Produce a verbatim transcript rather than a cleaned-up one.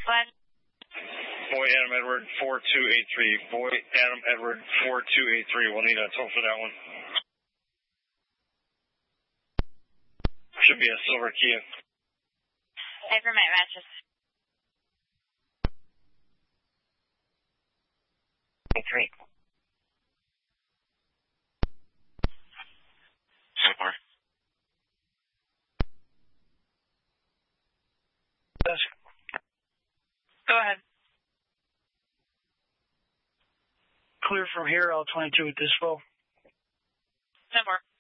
What? Boy Adam Edward four two eight three. Boy Adam Edward four two eight three. We'll need a tow for that one. Should be a silver Kia. Evermite matches. Three. Four. Go ahead. Clear from here, L twenty-two with this full. No more.